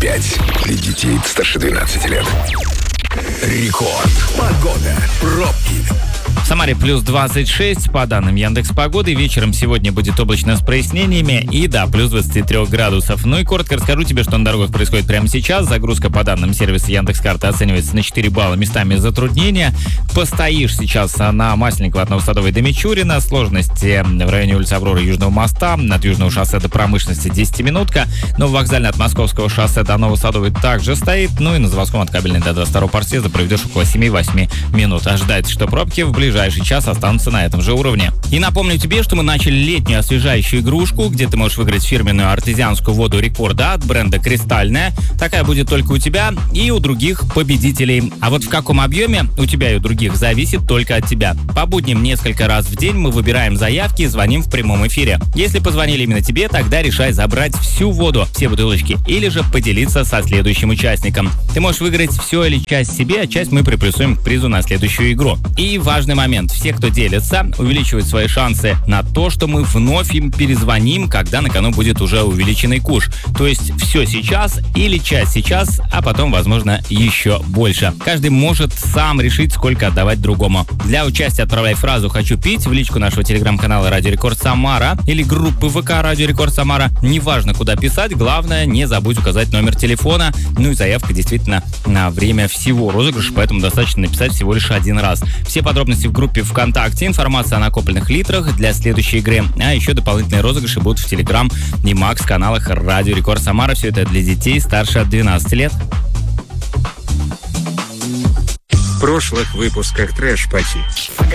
5 для детей старше 12 лет. Рекорд. Погода. Пробки. В Самаре плюс 26, по данным Яндекс.Погоды. Вечером сегодня будет облачно с прояснениями и до плюс 23 градусов. Ну и коротко расскажу тебе, что на дорогах происходит прямо сейчас. Загрузка по данным сервиса Яндекс.Карты оценивается на 4 балла, местами затруднения. Постоишь сейчас на Масленникова от Новосадовой до Мичурина. Сложности в районе улицы Авроры и Южного моста. От Южного шоссе до Промышленности 10-минутка. Но вокзальный от Московского шоссе до Новосадовой также стоит. Ну и на Заводском от Кабельной до 22 Парсеза проведешь около 7-8 минут. Ожидается, что пробки в ближайший час останутся на этом же уровне. И напомню тебе, что мы начали летнюю освежающую игрушку, где ты можешь выиграть фирменную артезианскую воду Рекорда от бренда «Кристальная». Такая будет только у тебя и у других победителей. А вот в каком объеме у тебя и у других зависит только от тебя. По будням несколько раз в день мы выбираем заявки и звоним в прямом эфире. Если позвонили именно тебе, тогда решай забрать всю воду, все бутылочки, или же поделиться со следующим участником. Ты можешь выиграть все или часть себе, а часть мы приплюсуем к призу на следующую игру. И важный момент. Все, кто делится, увеличивают свои шансы на то, что мы вновь им перезвоним, когда на кону будет уже увеличенный куш. То есть все сейчас или часть сейчас, а потом, возможно, еще больше. Каждый может сам решить, сколько отдавать другому. Для участия отправляй фразу «Хочу пить» в личку нашего телеграм-канала «Радио Рекорд Самара» или группы ВК «Радио Рекорд Самара». Неважно, куда писать, главное, не забудь указать номер телефона. Ну и заявка действительно на время всего розыгрыша, поэтому достаточно написать всего лишь один раз. Все подробности в группе ВКонтакте, информация о накопленных литрах для следующей игры, а еще дополнительные розыгрыши будут в Телеграм и Макс каналах Радио Рекорд Самара. Все это для детей старше от 12 лет. В прошлых выпусках Трэш Пати.